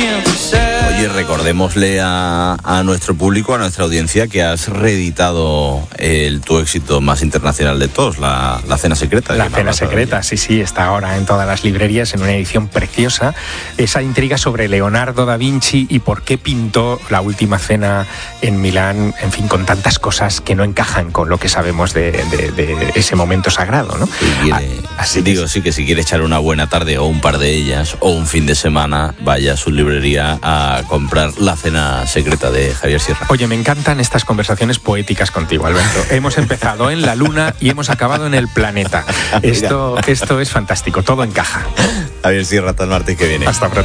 Oye, recordémosle a nuestro público, a nuestra audiencia, que has reeditado tu éxito más internacional de todos, La Cena Secreta. La Cena Secreta, sí, está ahora en todas las librerías en una edición preciosa. Esa intriga sobre Leonardo da Vinci y por qué pintó La Última Cena en Milán, en fin, con tantas cosas que no encajan con lo que sabemos de ese momento sagrado, ¿no? Sí, que si quiere echar una buena tarde o un par de ellas o un fin de semana, vaya a su librería a comprar La Cena Secreta de Javier Sierra. Oye, me encantan estas conversaciones poéticas contigo, Alberto. Hemos empezado en la luna y hemos acabado en el planeta. Esto es fantástico, todo encaja. Javier Sierra, hasta el martes que viene. Hasta pronto.